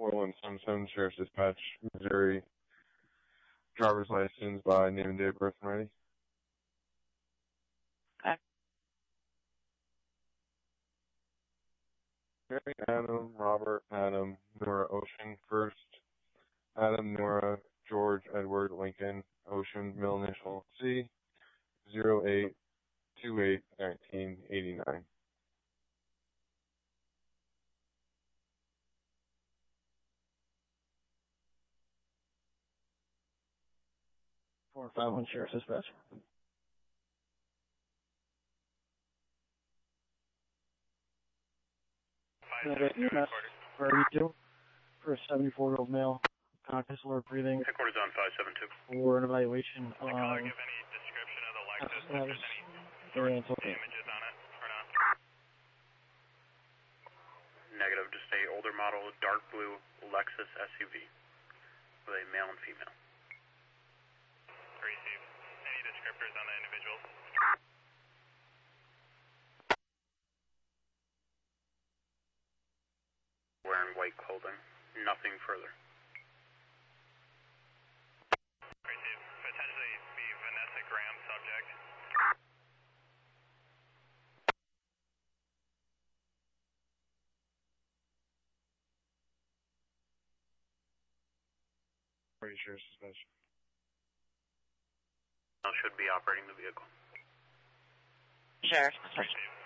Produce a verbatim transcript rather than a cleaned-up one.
four one seven seven, Sheriff's Dispatch, Missouri. Driver's license by name and date of birth and ready. Okay. Mary, Adam, Robert, Adam, Nora, Ocean, first. Adam, Nora, George, Edward, Lincoln, Ocean, middle initial C, zero eight two eight nineteen eighty-nine. four five one Sheriff's Dispatch. five seven two, thirty-two for a seventy-four-year-old male, conscious, lower breathing. Headquarters on five seven two. For an evaluation Did the caller on give any description of the Lexus? uh, If there's any and okay. damages on it or not? Negative. Just a older model, dark blue Lexus S U V with a male and female. Received. Any descriptors on the individuals? Wearing white clothing. Nothing further. Received. Potentially be Vanessa Graham subject. Ready, Sheriff's Dispatch. Now should be operating the vehicle. Sheriff. Received.